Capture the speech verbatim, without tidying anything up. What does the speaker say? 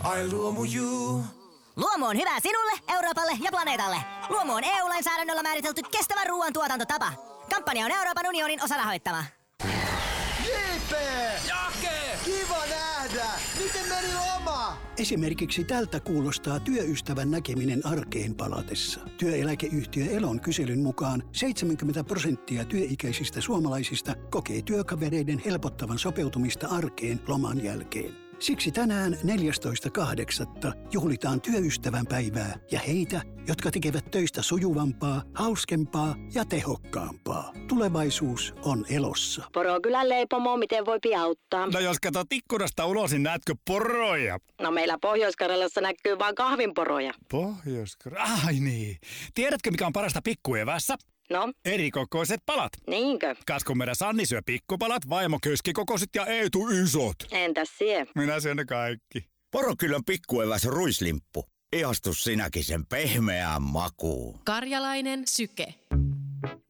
Ai Luomu Juu. Luomu on hyvä sinulle, Euroopalle ja planeetalle. Luomu on E U-lainsäädännöllä määritelty kestävä ruoantuotantotapa. Kampanja on Euroopan unionin osarahoittama. J P! Jake! Kiva nähdä! Miten meni loma? Esimerkiksi tältä kuulostaa työystävän näkeminen arkeen palatessa. Työeläkeyhtiö Elon kyselyn mukaan seitsemänkymmentä prosenttia työikäisistä suomalaisista kokee työkavereiden helpottavan sopeutumista arkeen loman jälkeen. Siksi tänään neljästoista kahdeksatta juhlitaan työystävän päivää ja heitä, jotka tekevät töistä sujuvampaa, hauskempaa ja tehokkaampaa. Tulevaisuus on Elossa. Porokylän leipomo, miten voi auttaa? No jos katsot ikkunasta ulos, niin näetkö poroja? No meillä Pohjois-Karjalassa näkyy vain kahvinporoja. Pohjois-Karjalassa? Ai niin. Tiedätkö mikä on parasta pikkuevässä? No? Erikokoiset palat. Niinkö? Kas kun meidän Sanni syö pikkupalat, vaimo keskikokoiset ja Eetu isot. Entäs sie? Minä syön ne kaikki. Porokylän pikkueväs ruislimppu. Ihastus sinäkin sen pehmeään makuun. Karjalainen syke.